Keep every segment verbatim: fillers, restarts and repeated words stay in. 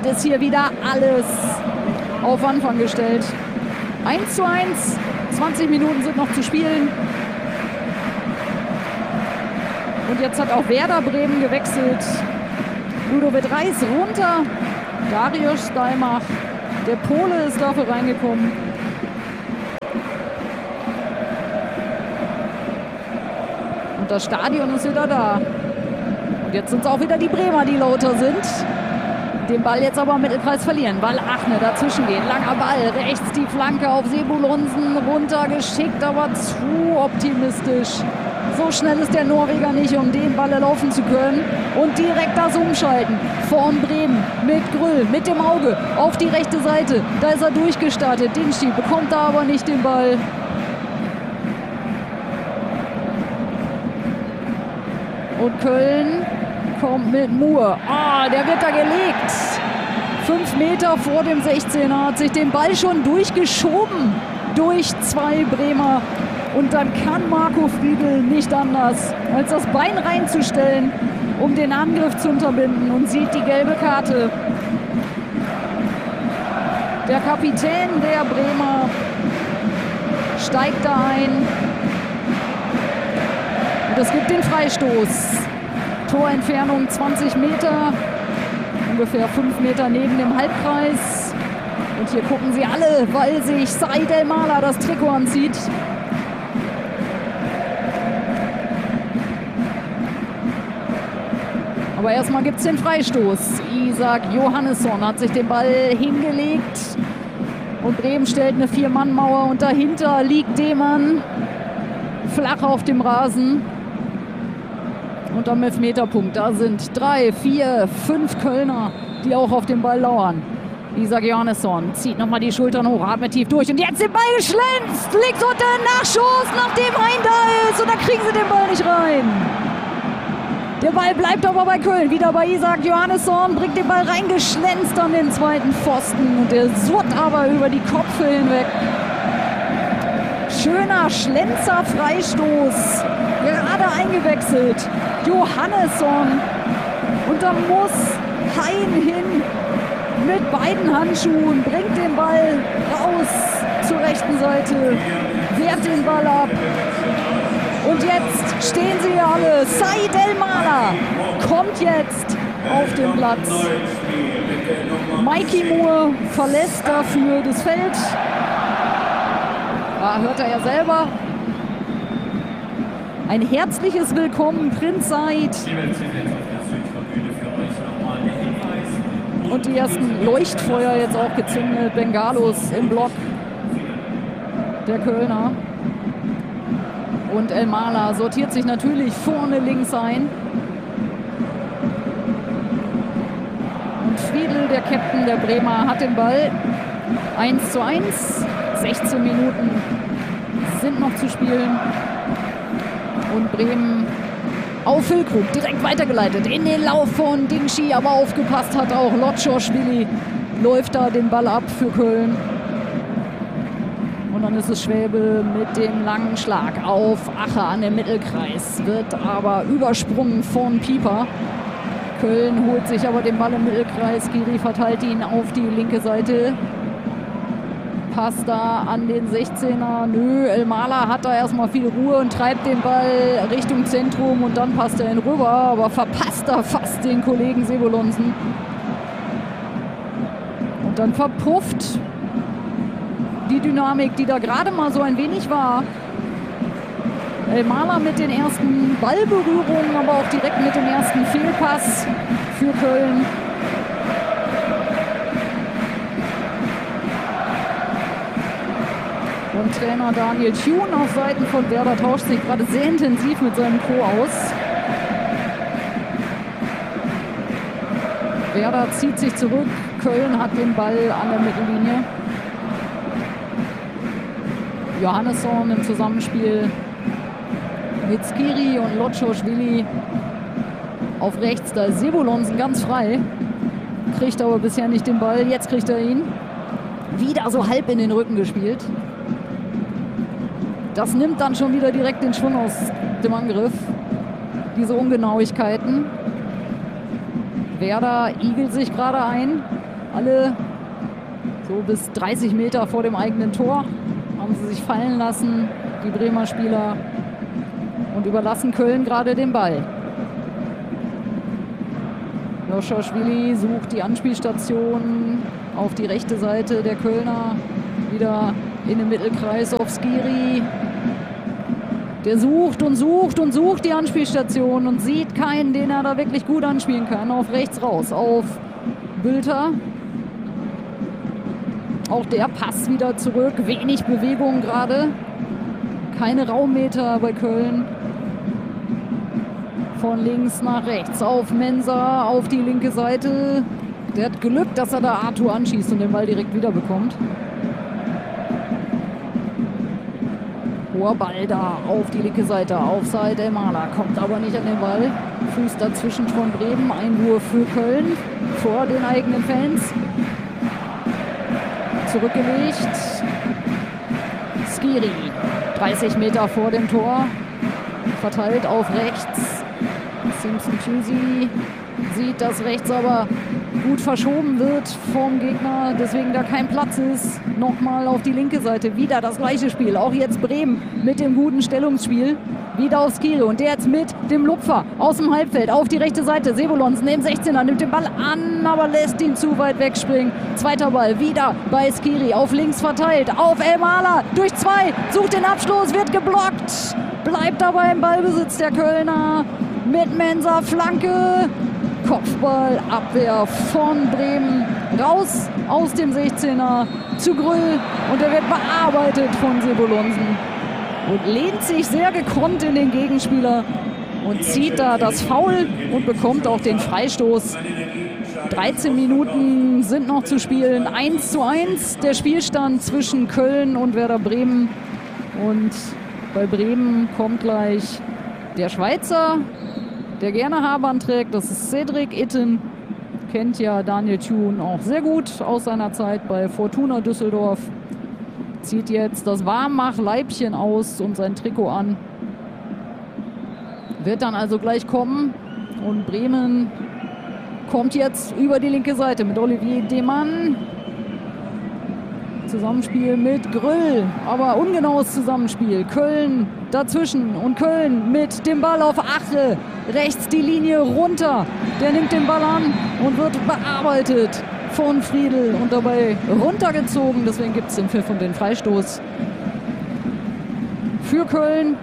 Das ist hier wieder alles auf Anfang gestellt. eins zu eins, zwanzig Minuten sind noch zu spielen. Und jetzt hat auch Werder Bremen gewechselt. Ludovic Reis runter, Dariusz Stajmach, der Pole ist dafür reingekommen. Und das Stadion ist wieder da. Und jetzt sind es auch wieder die Bremer, die lauter sind. Den Ball jetzt aber im Mittelkreis verlieren, weil Achne dazwischen geht. Langer Ball, rechts die Flanke auf Sebulonsen, runtergeschickt, aber zu optimistisch. So schnell ist der Norweger nicht, um den Ball laufen zu können. Und direkt das Umschalten von Bremen mit Grüll, mit dem Auge auf die rechte Seite. Da ist er durchgestartet. Dinschi bekommt da aber nicht den Ball. Und Köln kommt mit Moore. Ah, der wird da gelegt. Fünf Meter vor dem sechzehner hat sich den Ball schon durchgeschoben durch zwei Bremer. Und dann kann Marco Friedl nicht anders, als das Bein reinzustellen, um den Angriff zu unterbinden, und sieht die gelbe Karte. Der Kapitän der Bremer steigt da ein. Und es gibt den Freistoß. Torentfernung zwanzig Meter, ungefähr fünf Meter neben dem Halbkreis. Und hier gucken sie alle, weil sich Said El-Mala das Trikot anzieht. Aber erstmal gibt es den Freistoß. Isak Johannesson hat sich den Ball hingelegt. Und Bremen stellt eine Vier-Mann-Mauer und dahinter liegt Demann flach auf dem Rasen. Und am Elfmeterpunkt, da sind drei, vier, fünf Kölner, die auch auf den Ball lauern. Isak Johannesson zieht nochmal die Schultern hoch, atmet tief durch und jetzt den Ball geschlänzt. Links unter, Nachschuss, nachdem ein da ist und dann kriegen sie den Ball nicht rein. Der Ball bleibt aber bei Köln, wieder bei Isak Johannesson, bringt den Ball reingeschlänzt an den zweiten Pfosten und der surrt aber über die Kopfe hinweg. Schöner Schlenzer-Freistoß, gerade eingewechselt. Johannesson. Und da muss Hein hin mit beiden Handschuhen, bringt den Ball raus zur rechten Seite, wehrt den Ball ab. Und jetzt stehen sie alle. Said El-Mala kommt jetzt auf den Platz. Mikey Moore verlässt dafür das Feld. Da hört er ja selber. Ein herzliches Willkommen, Prinz Said. Und die ersten Leuchtfeuer jetzt auch gezündet. Bengalos im Block der Kölner. Und El-Mala sortiert sich natürlich vorne links ein. Und Friedl, der Captain der Bremer, hat den Ball. eins zu eins. sechzehn Minuten sind noch zu spielen. Und Bremen auf Füllkrug direkt weitergeleitet in den Lauf von Dinschi, aber aufgepasst hat auch Lotschorschwili, läuft da den Ball ab für Köln. Und dann ist es Schwäbe mit dem langen Schlag auf Acher an dem Mittelkreis, wird aber übersprungen von Pieper. Köln holt sich aber den Ball im Mittelkreis, Giri verteilt ihn auf die linke Seite. Passt da an den sechzehner. Nö, El-Mala hat da erstmal viel Ruhe und treibt den Ball Richtung Zentrum und dann passt er ihn rüber, aber verpasst da fast den Kollegen Sebulonsen. Und dann verpufft die Dynamik, die da gerade mal so ein wenig war. El-Mala mit den ersten Ballberührungen, aber auch direkt mit dem ersten Fehlpass für Köln. Und Trainer Daniel Thune auf Seiten von Werder tauscht sich gerade sehr intensiv mit seinem Co. aus. Werder zieht sich zurück. Köln hat den Ball an der Mittellinie. Johannesson im Zusammenspiel mit Skiri und Lotschorschwili auf rechts. Da ist Sebulonsen ganz frei. Kriegt aber bisher nicht den Ball. Jetzt kriegt er ihn. Wieder so halb in den Rücken gespielt. Das nimmt dann schon wieder direkt den Schwung aus dem Angriff. Diese Ungenauigkeiten. Werder igelt sich gerade ein. alle so bis dreißig Meter vor dem eigenen Tor haben sie sich fallen lassen, die Bremer Spieler, und überlassen Köln gerade den Ball. Joschaschwili sucht die Anspielstation auf die rechte Seite der Kölner, wieder in den Mittelkreis auf Skiri. Der sucht und sucht und sucht die Anspielstation und sieht keinen, den er da wirklich gut anspielen kann. Auf rechts raus, auf Bülter. Auch der Pass wieder zurück. Wenig Bewegung gerade. Keine Raummeter bei Köln. Von links nach rechts auf Mensah, auf die linke Seite. Der hat Glück, dass er da Arthur anschießt und den Ball direkt wieder bekommt. Hoher Ball da auf die linke Seite, Offside Elmaler, kommt aber nicht an den Ball. Fuß dazwischen von Bremen, Einwurf für Köln vor den eigenen Fans. Zurückgelegt. Skiri, dreißig Meter vor dem Tor, verteilt auf rechts. Simpson Chusi sieht, dass rechts aber gut verschoben wird vom Gegner, deswegen da kein Platz ist. Nochmal auf die linke Seite, wieder das gleiche Spiel. Auch jetzt Bremen mit dem guten Stellungsspiel. Wieder auf Skiri und der jetzt mit dem Lupfer aus dem Halbfeld auf die rechte Seite. Sebolons neben sechzehner, nimmt den Ball an, aber lässt ihn zu weit wegspringen. Zweiter Ball, wieder bei Skiri, auf links verteilt, auf Elmaler, durch zwei, sucht den Abschluss, wird geblockt. Bleibt aber im Ballbesitz der Kölner mit Mensah, Flanke. Kopfball, Abwehr von Bremen, raus aus dem sechzehner zu Grüll und er wird bearbeitet von Sebolonsen und lehnt sich sehr gekonnt in den Gegenspieler und zieht da das Foul und bekommt auch den Freistoß. dreizehn Minuten sind noch zu spielen, eins zu eins der Spielstand zwischen Köln und Werder Bremen, und bei Bremen kommt gleich der Schweizer, der gerne Haarband trägt. Das ist Cedric Itten. Kennt ja Daniel Thune auch sehr gut aus seiner Zeit bei Fortuna Düsseldorf. Zieht jetzt das Warmmach-Leibchen aus und sein Trikot an. Wird dann also gleich kommen. Und Bremen kommt jetzt über die linke Seite mit Olivier Demann. Zusammenspiel mit Grüll, aber ungenaues Zusammenspiel. Köln dazwischen und Köln mit dem Ball auf Ache. Rechts die Linie runter. Der nimmt den Ball an und wird bearbeitet von Friedl und dabei runtergezogen. Deswegen gibt es den Pfiff und den Freistoß für Köln.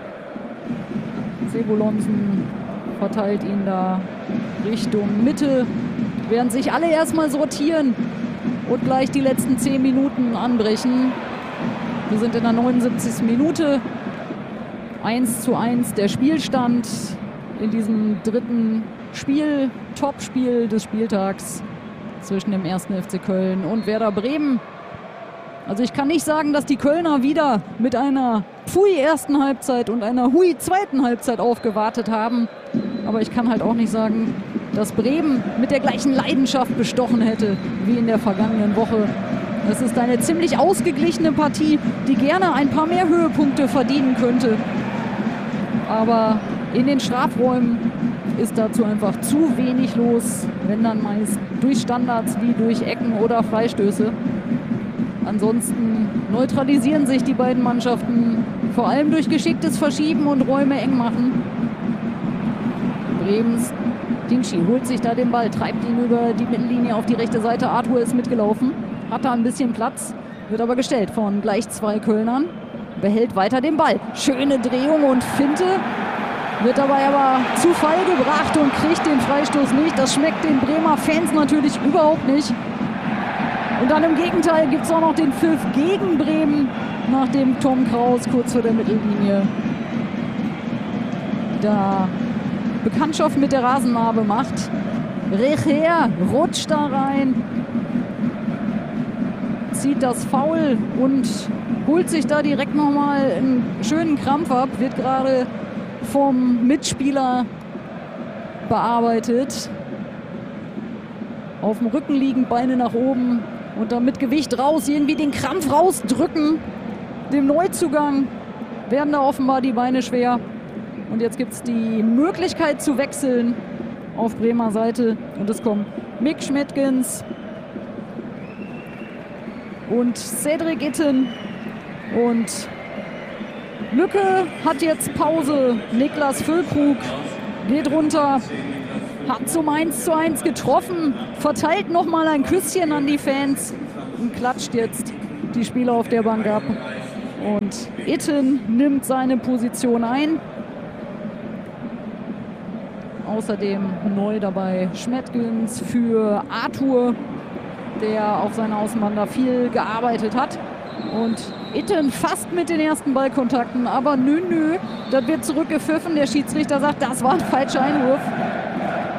Sebolonsen verteilt ihn da Richtung Mitte. Während sich alle erstmal sortieren und gleich die letzten zehn Minuten anbrechen. Wir sind in der neunundsiebzigsten Minute. eins zu eins der Spielstand in diesem dritten Spiel, Topspiel des Spieltags zwischen dem ersten F C Köln und Werder Bremen. Also ich kann nicht sagen, dass die Kölner wieder mit einer Pfui ersten Halbzeit und einer Hui zweiten Halbzeit aufgewartet haben. Aber ich kann halt auch nicht sagen, dass Bremen mit der gleichen Leidenschaft bestochen hätte wie in der vergangenen Woche. Es ist eine ziemlich ausgeglichene Partie, die gerne ein paar mehr Höhepunkte verdienen könnte. Aber in den Strafräumen ist dazu einfach zu wenig los, wenn dann meist durch Standards wie durch Ecken oder Freistöße. Ansonsten neutralisieren sich die beiden Mannschaften vor allem durch geschicktes Verschieben und Räume eng machen. Bremens Dingschi holt sich da den Ball, treibt ihn über die Mittellinie auf die rechte Seite. Arthur ist mitgelaufen, hat da ein bisschen Platz, wird aber gestellt von gleich zwei Kölnern. Behält weiter den Ball. Schöne Drehung und Finte. Wird dabei aber zu Fall gebracht und kriegt den Freistoß nicht. Das schmeckt den Bremer Fans natürlich überhaupt nicht. Und dann im Gegenteil gibt es auch noch den Pfiff gegen Bremen, nachdem Tom Kraus kurz vor der Mittellinie da Bekanntschaft mit der Rasennarbe macht. Recher rutscht da rein, zieht das Foul und holt sich da direkt nochmal einen schönen Krampf ab. Wird gerade vom Mitspieler bearbeitet. Auf dem Rücken liegend, Beine nach oben und dann mit Gewicht raus, irgendwie den Krampf rausdrücken. Dem Neuzugang werden da offenbar die Beine schwer. Und jetzt gibt es die Möglichkeit zu wechseln auf Bremer Seite. Und es kommt Mick Schmidtgens und Cedric Itten. Und Lücke hat jetzt Pause. Niklas Füllkrug geht runter, hat zum eins zu eins getroffen, verteilt nochmal ein Küsschen an die Fans und klatscht jetzt die Spieler auf der Bank ab. Und Itten nimmt seine Position ein. Außerdem neu dabei Schmettgens für Arthur, der auf seiner Außenbahn da viel gearbeitet hat. Und Itten fast mit den ersten Ballkontakten, aber nö, nö, das wird zurückgepfiffen. Der Schiedsrichter sagt, das war ein falscher Einwurf.